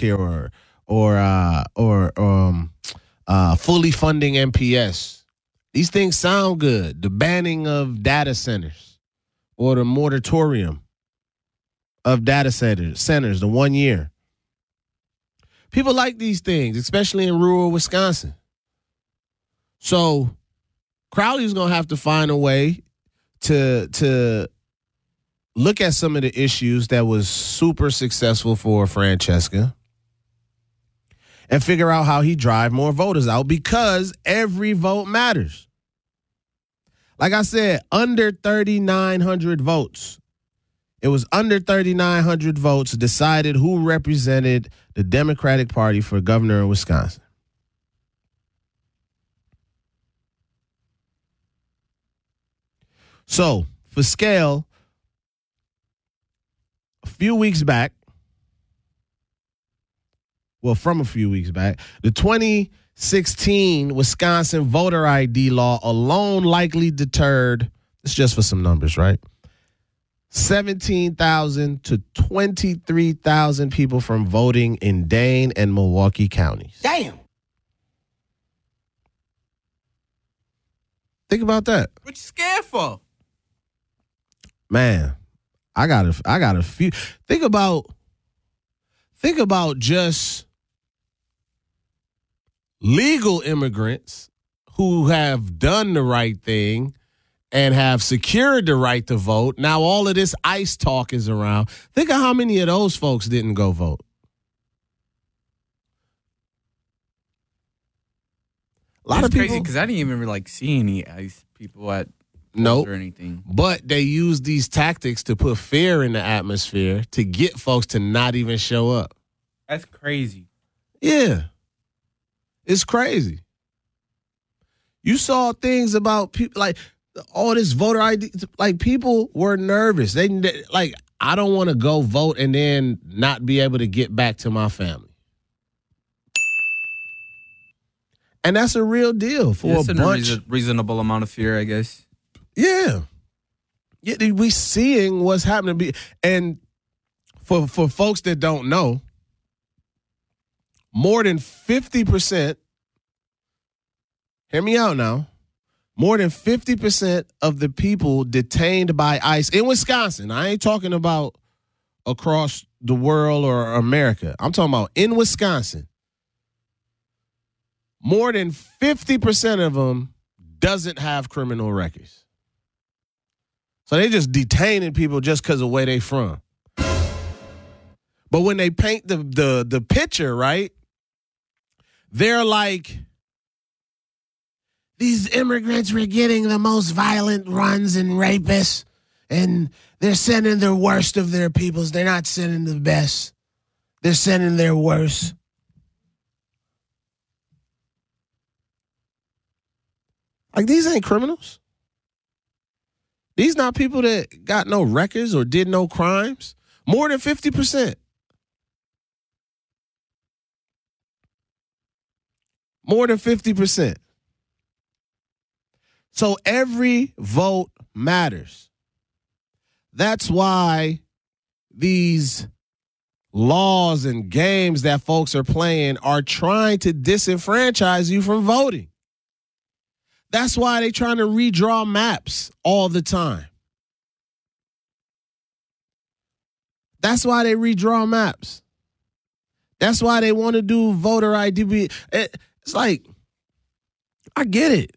care or fully funding MPS. These things sound good. The banning of data centers or the moratorium of data centers, the 1 year. People like these things, especially in rural Wisconsin. So Crowley's going to have to find a way to look at some of the issues that was super successful for Francesca and figure out how he drive more voters out, because every vote matters. Like I said, under 3,900 votes. It was under 3,900 votes decided who represented the Democratic Party for governor in Wisconsin. So, for scale, from a few weeks back, the 2016 Wisconsin voter ID law alone likely deterred, it's just for some numbers, right? 17,000 to 23,000 people from voting in Dane and Milwaukee counties. Damn. Think about that. What you scared for? Man, I got a few. Think about just legal immigrants who have done the right thing and have secured the right to vote. Now all of this ICE talk is around. Think of how many of those folks didn't go vote. A lot of people. Crazy because I didn't even see any ICE people at nope. or anything. But they use these tactics to put fear in the atmosphere to get folks to not even show up. That's crazy. Yeah. It's crazy. You saw things about people all this voter ID, people were nervous. They I don't want to go vote and then not be able to get back to my family. And that's a real deal for a bunch. A reasonable amount of fear, I guess. Yeah. Yeah, we seeing what's happening. And for folks that don't know, more than 50%, hear me out now, more than 50% of the people detained by ICE in Wisconsin, I ain't talking about across the world or America, I'm talking about in Wisconsin, more than 50% of them doesn't have criminal records. So they just detaining people just because of where they from. But when they paint the picture, right, they're like, these immigrants were getting the most violent runs and rapists, and they're sending the worst of their peoples. They're not sending the best. They're sending their worst. These ain't criminals. These not people that got no records or did no crimes. More than 50%. More than 50%. So every vote matters. That's why these laws and games that folks are playing are trying to disenfranchise you from voting. That's why they're trying to redraw maps all the time. That's why they redraw maps. That's why they want to do voter ID. It's like, I get it.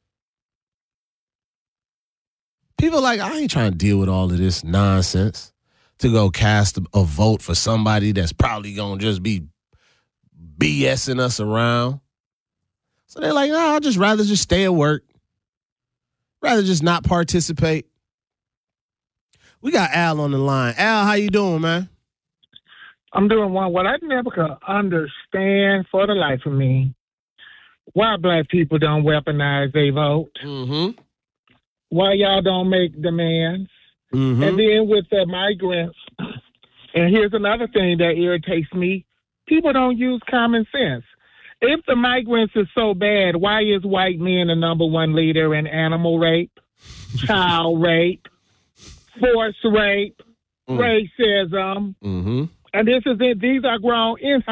People I ain't trying to deal with all of this nonsense to go cast a vote for somebody that's probably going to just be BSing us around. So they're like, no, I'd just rather just stay at work. Rather just not participate. We got Al on the line. Al, how you doing, man? I'm doing well. What I never could understand for the life of me, why black people don't weaponize their vote. Mm-hmm. Why y'all don't make demands. Mm-hmm. And then with the migrants, and here's another thing that irritates me, people don't use common sense. If the migrants is so bad, why is white men the number one leader in animal rape, child rape, forced rape, racism? Mm-hmm. And these are grown in